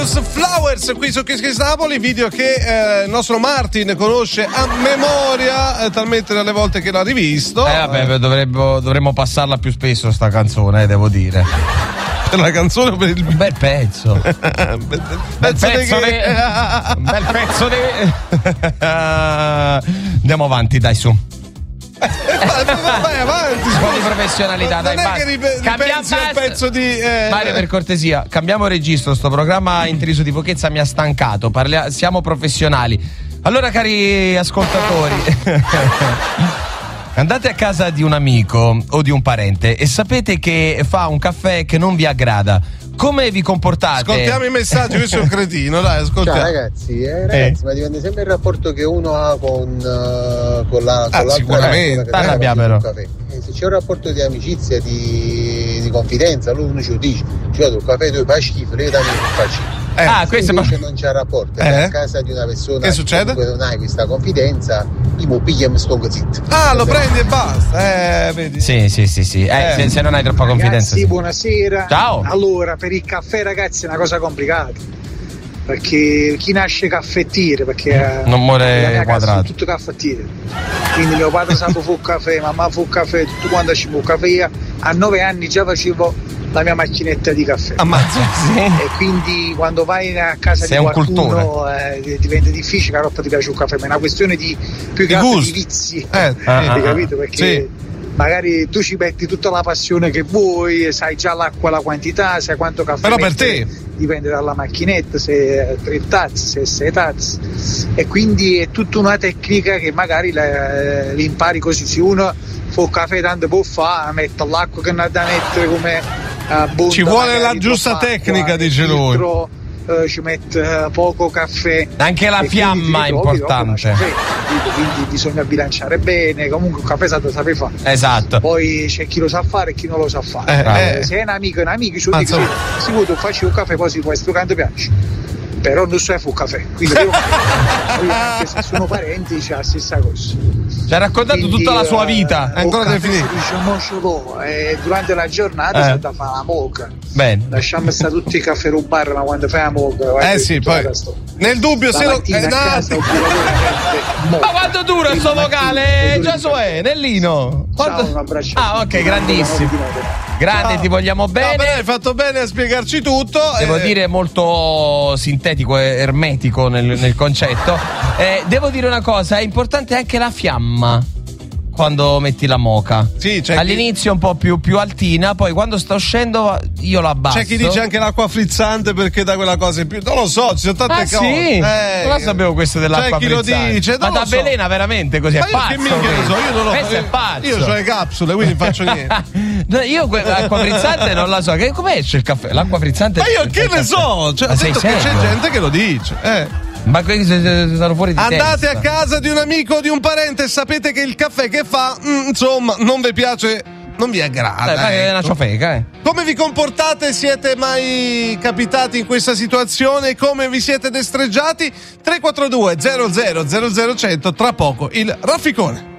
Flowers qui su Kiss Kiss Napoli, video che il nostro Martin conosce a memoria, talmente dalle volte che l'ha rivisto. Vabbè, dovremmo passarla più spesso sta canzone, devo dire. Per la canzone o per il un bel pezzo. Un bel pezzo di andiamo avanti, dai, su. Vai avanti, un po' di professionalità, dai, basta. Ripensi al pezzo di Mario, per cortesia, cambiamo registro. Sto programma intriso di pochezza mi ha stancato. Siamo professionali. Allora, cari ascoltatori, andate a casa di un amico o di un parente e sapete che fa un caffè che non vi aggrada. Come vi comportate? Ascoltiamo i messaggi, io sono un cretino, dai, ascoltiamo. Ciao ragazzi, ma dipende sempre il rapporto che uno ha con l'altra sicuramente. Però. Se c'è un rapporto di amicizia, di confidenza, uno ci lo dice, cioè il caffè tu fai schifo, io dammi non faccio. Questo invece non c'è rapporto, a casa di una persona che succede? Che non hai questa confidenza, io pigliami sto zitto. Lo prendi e basta. Vedi? Sì. Se non hai troppa confidenza. Ragazzi, buonasera. Ciao. Allora, per il caffè, ragazzi, è una cosa complicata. Perché chi nasce caffettiere, perché non muore quadrato. Tutto caffettiere. Quindi mio padre sa fu caffè, mamma fu caffè, tutto quando ci fu caffè. A 9 anni già facevo la mia macchinetta di caffè. Ammazza. E quindi quando vai a casa di qualcuno diventa difficile, la roba ti piace un caffè, ma è una questione di più che altro di vizi. Hai capito? Perché magari tu ci metti tutta la passione che vuoi, sai già l'acqua, la quantità, sai quanto caffè. Però per te dipende dalla macchinetta, se 3 tazze, se 6 tazze, e quindi è tutta una tecnica che magari li impari così. Se uno fa un caffè tanto può fare, mette l'acqua che non ha da mettere come bolla, ci vuole la giusta tecnica, dice lui. Ci mette poco caffè, anche la fiamma è importante, quindi bisogna bilanciare bene. Comunque un caffè sape fare, esatto. Poi c'è chi lo sa fare e chi non lo sa fare. Se è un amico ci dico si vuole faccio un caffè, poi si può quanto piace, però non so fu caffè, quindi anche se sono parenti c'è la stessa cosa. Ci ha raccontato tutta la sua vita, ancora da finire. Durante la giornata si da fare la moca. Bene. Lasciamo stare tutti i caffè bar, ma quando fai la moca poi nel dubbio se lo ma quanto dura il suo vocale, Giosuè Nellino? Ciao, un abbraccio. Ok, grandissimo. Grande, ti vogliamo bene. Però hai fatto bene a spiegarci tutto. Devo dire molto sintetico e ermetico nel concetto. Devo dire una cosa, è importante anche la fiamma quando metti la moca. Sì, all'inizio un po' più altina, poi quando sta uscendo io la abbasso. C'è chi dice anche l'acqua frizzante perché dà quella cosa in più. Non lo so, ci sono tante cose. Sì, non lo sapevo questo dell'acqua frizzante. C'è chi lo dice, ma da velena veramente così, è pazzo. Che minchia ne so, io non lo so. È pazzo. Io ho le capsule, quindi non faccio niente. Io l'acqua frizzante non la so. Come esce il caffè? L'acqua frizzante. Ma io che ne so? Cioè, ho detto che c'è gente che lo dice. Ma sono fuori di andate testa. a casa di un amico o di un parente e sapete che il caffè che fa, insomma, non vi piace, non vi aggrada. È una ciofeca, Come vi comportate? Siete mai capitati in questa situazione? Come vi siete destreggiati? 342 00 00 100, tra poco il Rafficone.